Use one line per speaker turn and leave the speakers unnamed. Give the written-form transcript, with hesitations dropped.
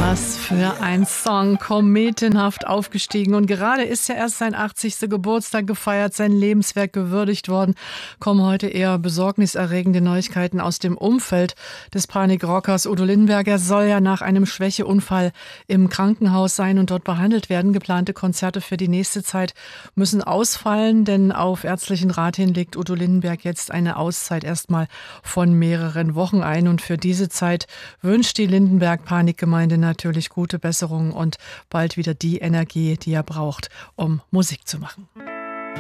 Was für ein Song, kometenhaft aufgestiegen. Und gerade ist ja erst sein 80. Geburtstag gefeiert, sein Lebenswerk gewürdigt worden. Kommen heute eher besorgniserregende Neuigkeiten aus dem Umfeld des Panikrockers Udo Lindenberg. Er soll ja nach einem Schwächeunfall im Krankenhaus sein und dort behandelt werden. Geplante Konzerte für die nächste Zeit müssen ausfallen, denn auf ärztlichen Rat hin legt Udo Lindenberg jetzt eine Auszeit erstmal von mehreren Wochen ein. Und für diese Zeit wünscht die Lindenberg-Panikgemeinde natürlich gute Besserung und bald wieder die Energie, die er braucht, um Musik zu machen.